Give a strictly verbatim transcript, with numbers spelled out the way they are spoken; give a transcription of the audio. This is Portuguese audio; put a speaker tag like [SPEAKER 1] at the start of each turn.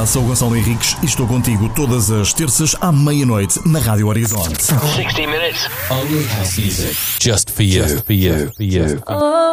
[SPEAKER 1] Olá, sou o Gonçalo Henriques e estou contigo todas as terças à meia-noite na Rádio Horizonte.
[SPEAKER 2] sixty minutes.
[SPEAKER 3] Only house music.
[SPEAKER 4] Just for you.
[SPEAKER 3] Just for you. For you.
[SPEAKER 5] Oh.